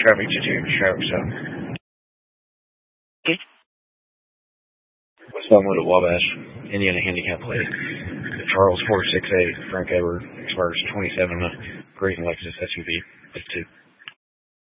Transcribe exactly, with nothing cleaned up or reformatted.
traffic to your show, so. Okay. West Elmwood at Wabash, Indiana handicap plate. Charles four six eight, Frank Edward, expires twenty-seven, Grayson Lexus S U V, S two.